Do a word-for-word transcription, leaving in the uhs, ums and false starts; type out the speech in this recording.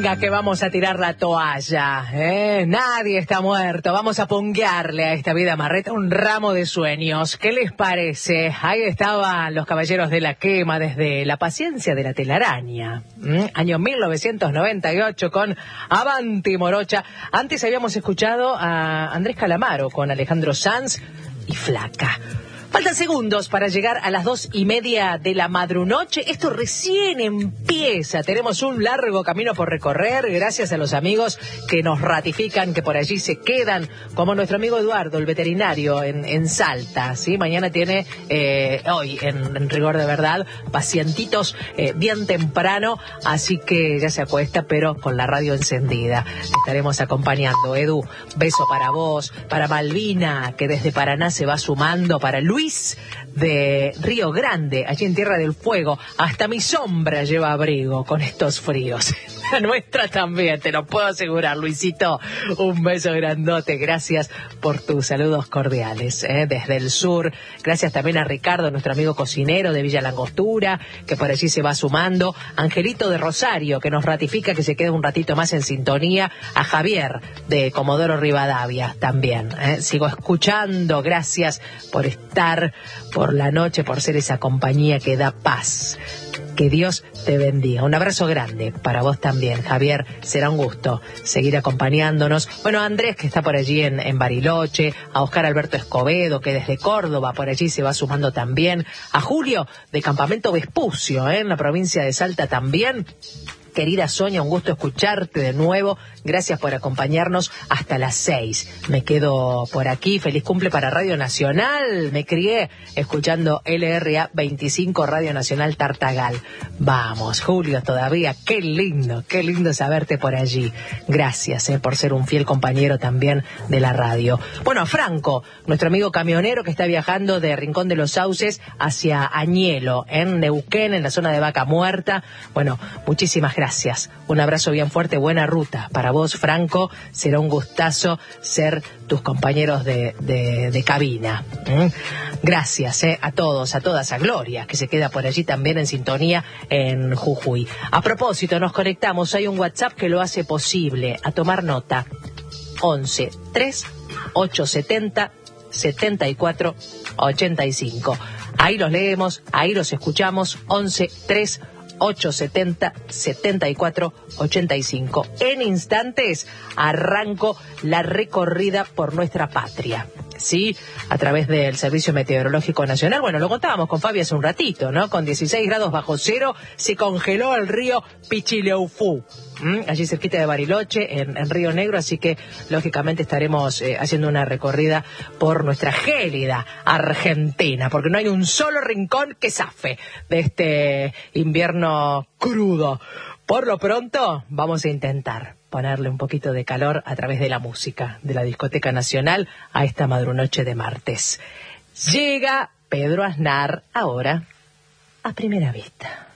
Venga que vamos a tirar la toalla, ¿eh? Nadie está muerto, vamos a ponguearle a esta vida marreta un ramo de sueños. ¿Qué les parece? Ahí estaban los caballeros de la quema desde La paciencia de la telaraña, ¿Mm? Año mil novecientos noventa y ocho con Avanti Morocha. Antes habíamos escuchado a Andrés Calamaro con Alejandro Sanz y Flaca. Faltan segundos para llegar a las dos y media de la madrunoche. Esto recién empieza. Tenemos un largo camino por recorrer. Gracias a los amigos que nos ratifican, que por allí se quedan, como nuestro amigo Eduardo, el veterinario en, en Salta. ¿Sí? Mañana tiene, eh, hoy, en, en rigor de verdad, pacientitos eh, bien temprano. Así que ya se acuesta, pero con la radio encendida. Te estaremos acompañando. Edu, beso para vos, para Malvina, que desde Paraná se va sumando, para Luis de Río Grande, allí en Tierra del Fuego. Hasta mi sombra lleva abrigo con estos fríos. La nuestra también, te lo puedo asegurar, Luisito. Un beso grandote, gracias por tus saludos cordiales, ¿eh? Desde el sur. Gracias también a Ricardo, nuestro amigo cocinero de Villa Langostura, que por allí se va sumando. Angelito de Rosario, que nos ratifica que se queda un ratito más en sintonía. A Javier de Comodoro Rivadavia también, ¿eh? Sigo escuchando, gracias por estar por la noche, por ser esa compañía que da paz. Que Dios te bendiga. Un abrazo grande para vos también, Javier. Será un gusto seguir acompañándonos. Bueno, a Andrés, que está por allí en, en Bariloche, a Oscar Alberto Escobedo, que desde Córdoba por allí se va sumando también, a Julio de Campamento Vespucio, ¿eh? En la provincia de Salta también. Querida Sonia, un gusto escucharte de nuevo. Gracias por acompañarnos hasta las seis. Me quedo por aquí. Feliz cumple para Radio Nacional. Me crié escuchando L R A veinticinco, Radio Nacional Tartagal. Vamos, Julio, todavía. Qué lindo, qué lindo saberte por allí. Gracias eh, por ser un fiel compañero también de la radio. Bueno, a Franco, nuestro amigo camionero que está viajando de Rincón de los Sauces hacia Añelo, en Neuquén, en la zona de Vaca Muerta. Bueno, muchísimas gracias. Gracias. Un abrazo bien fuerte, buena ruta para vos, Franco. Será un gustazo ser tus compañeros de, de, de cabina. ¿Mm? Gracias eh, a todos, a todas, a Gloria, que se queda por allí también en sintonía en Jujuy. A propósito, nos conectamos, hay un WhatsApp que lo hace posible. A tomar nota. once tres ocho setenta setenta y cuatro ochenta y cinco. Ahí los leemos, ahí los escuchamos. once tres ocho setenta setenta y cuatro ochenta y cinco. En instantes arranco la recorrida por nuestra patria, ¿sí? A través del Servicio Meteorológico Nacional. Bueno, lo contábamos con Fabi hace un ratito, ¿no? Con dieciséis grados bajo cero se congeló el río Pichileufú, ¿Mm? allí cerquita de Bariloche, en, en Río Negro, así que lógicamente estaremos eh, haciendo una recorrida por nuestra gélida Argentina, porque no hay un solo rincón que zafe de este invierno crudo. Por lo pronto, vamos a intentar ponerle un poquito de calor a través de la música de la Discoteca Nacional a esta madrunoche de martes. Llega Pedro Aznar ahora, A Primera Vista.